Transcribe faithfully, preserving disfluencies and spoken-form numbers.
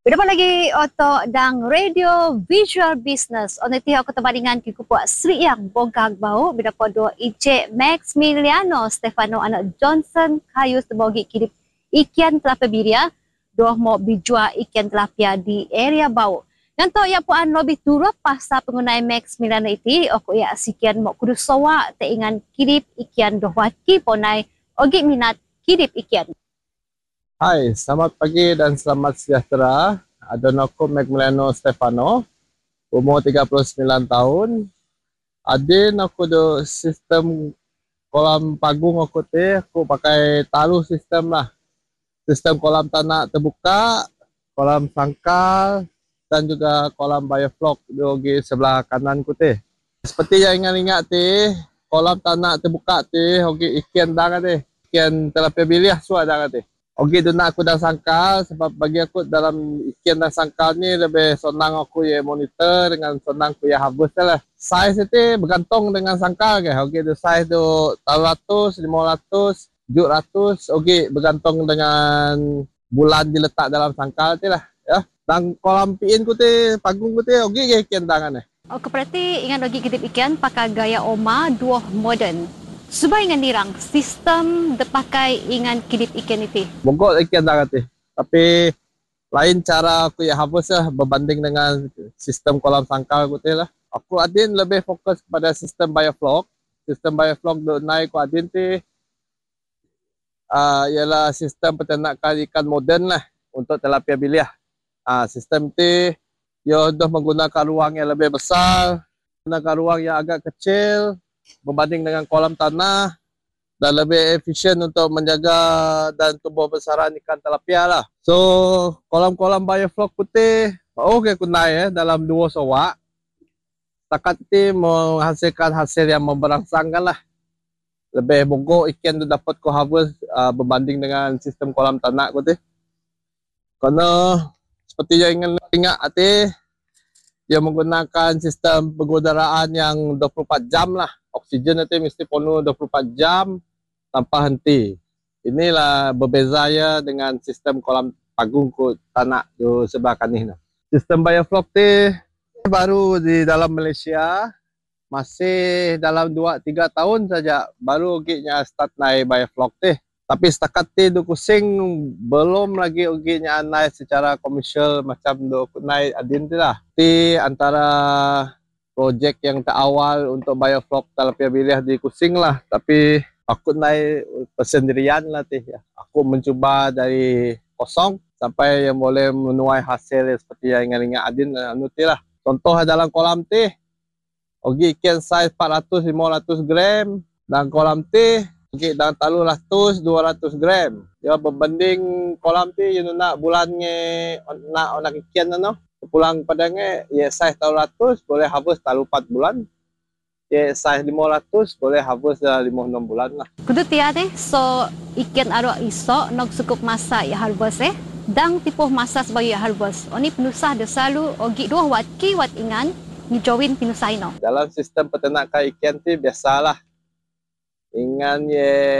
Berapa lagi oto dang radio visual business. Ono ti ako tabaringan ki kupo Sri yang bogag bau berapa do Ice Maximiliano Stefano anak Johnson kayu sebogi kidip ikian telapia biria doh mo bijua ikian telapia di area bau. Nanto ya puan lebih turut pasal penggunaan Maximiliano iti aku ya sikian mo kudu sawa teingan kidip ikian doh waki ponai ogi minat kidip ikian. Hai, selamat pagi dan selamat sejahtera. Ada aku Maximiliano Stefano, umur tiga puluh sembilan tahun. Ada aku do sistem kolam pagung aku teh, aku pakai taruh sistem lah. Sistem kolam tanah terbuka, kolam sangkal dan juga kolam bioflok di sebelah kanan ku teh. Seperti yang ingat-ingat teh, kolam tanah terbuka teh, okey ikan dah teh. Ikan telapia bilia suah dah teh. Okey tu nak aku dah sangkal sebab bagi aku dalam ikan dan sangkal ni lebih senang aku ya monitor dengan senang aku ya harvest lah. Saiz itu bergantung dengan sangkal ke. Okey tu saiz tu tujuh ratus, lima ratus, tujuh ratus. Okey bergantung dengan bulan diletak dalam sangkal tu lah. Ya. Dan kolam piin ku tu, pagung ku tu okey ke ikan tangan ni. Oh, keperti ingat lagi kidip ikan pakai gaya oma dua modern. Subay ingan dirang sistem dipakai ingan kidip ikan itu. Mogok ikan dah kata. Tapi lain cara aku ya harvest lah berbanding dengan sistem kolam sangkal aku lah. Aku adin lebih fokus kepada sistem bioflok. Sistem bioflok do naik aku adin tu uh, ialah sistem peternakan ikan moden lah untuk tilapia bilia. Uh, sistem tu ia dah menggunakan ruang yang lebih besar, menggunakan ruang yang agak kecil berbanding dengan kolam tanah dan lebih efisien untuk menjaga dan tumbuh besaran ikan tilapia lah. So, kolam-kolam bioflok putih, oh okay, aku naik eh, dalam dua sawak. Takat ini menghasilkan hasil yang memberangsangkan lah. Lebih mogok ikan tu dapat ku harvest uh, berbanding dengan sistem kolam tanah putih. Kerana seperti yang ingin ingat hati, dia menggunakan sistem pengudaraan yang dua puluh empat jam lah. Oksigen itu mesti penuh dua puluh empat jam tanpa henti. Inilah berbezanya dengan sistem kolam pagung ku tanah di sebelah kanan. Sistem bioflok tu baru di dalam Malaysia, masih dalam dua tiga tahun saja baru uginya start naik bioflok tu. Tapi setakat tu du kusing belum lagi uginya naik secara komersial macam du naik adin tu lah. Ti antara projek yang terawal untuk bioflok tilapia bilia di Kusing lah. Tapi aku naik persendirian lah tih ya. Aku mencuba dari kosong sampai yang boleh menuai hasil seperti yang ingat-ingat adin anu tih lah. Contoh dalam kolam tih, ogi ikan saiz empat ratus lima ratus gram dan kolam tih ogi dalam talu ratus dua ratus gram. Ya berbanding kolam tih yang nak bulannya nak nak ikan no. Pulang padanya ya saiz tujuh ratus boleh harvest talu empat bulan. Ya saiz lima ratus boleh harvest dalam lima enam bulan lah. Kudu tiada so ikan aro iso nog cukup masa ya harvest eh. Dang tipuh masa sebagai harvest. Oni penusah de selalu ogi dua wat ki wat ingan ni join pinusah ino. Dalam sistem peternakan ikan tu biasalah. Ingan ye